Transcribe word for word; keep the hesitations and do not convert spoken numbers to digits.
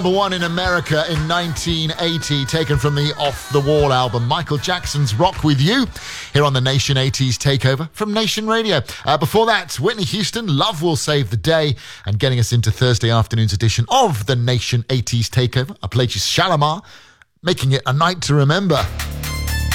Number one in America in nineteen eighty, taken from the Off the Wall album, Michael Jackson's Rock With You, here on the Nation eighties Takeover from Nation Radio. Uh, before that, Whitney Houston, Love Will Save the Day, and getting us into Thursday afternoon's edition of the Nation eighties Takeover, I played you Shalamar, Making It a Night to Remember.